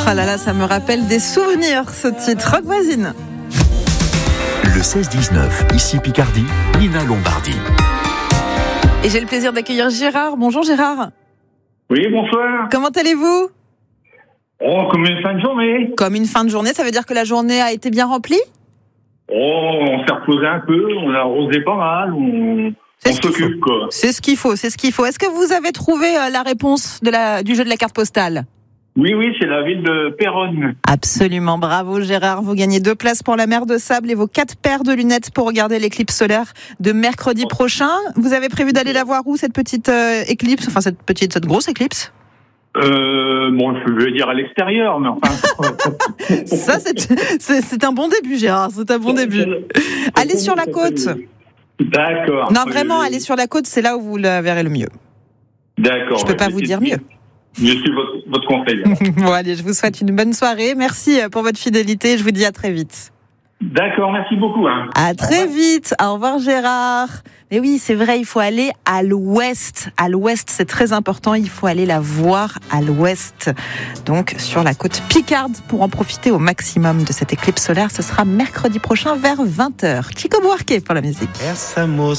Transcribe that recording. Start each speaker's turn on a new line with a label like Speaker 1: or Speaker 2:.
Speaker 1: Ah là là, ça me rappelle des souvenirs, ce titre. Rock voisine.
Speaker 2: Le 16-19, ici Picardie, Nina Lombardi.
Speaker 1: Et j'ai le plaisir d'accueillir Gérard. Bonjour Gérard.
Speaker 3: Oui, bonsoir.
Speaker 1: Comment allez-vous ?
Speaker 3: Oh, comme une fin de journée.
Speaker 1: Comme une fin de journée, ça veut dire que la journée a été bien remplie ?
Speaker 3: Oh, on s'est reposé un peu, on a arrosé pas mal, on s'occupe, quoi.
Speaker 1: C'est ce qu'il faut. Est-ce que vous avez trouvé la réponse du jeu de la carte postale ?
Speaker 3: Oui, c'est la ville de Péronne.
Speaker 1: Absolument, bravo Gérard. Vous gagnez 2 places pour la mer de Sable et vos 4 paires de lunettes pour regarder l'éclipse solaire de mercredi prochain. Vous avez prévu d'aller la voir où, cette petite éclipse ? Enfin, cette grosse éclipse ?
Speaker 3: Bon, je veux dire à l'extérieur, mais enfin...
Speaker 1: Ça, c'est un bon début, Gérard. C'est un bon début. Allez sur la côte.
Speaker 3: D'accord.
Speaker 1: Non, vraiment, allez sur la côte, c'est là où vous la verrez le mieux.
Speaker 3: D'accord.
Speaker 1: Je peux pas vous dire mieux.
Speaker 3: Je suis votre conseil.
Speaker 1: Bon, allez, je vous souhaite une bonne soirée. Merci pour votre fidélité. Je vous dis à très vite.
Speaker 3: D'accord, merci beaucoup.
Speaker 1: À très vite. Au revoir Gérard. Mais oui, c'est vrai, il faut aller à l'ouest. À l'ouest, c'est très important. Il faut aller la voir à l'ouest. Donc, sur la côte Picarde, pour en profiter au maximum de cette éclipse solaire. Ce sera mercredi prochain vers 20h. Chico Buarque pour la musique.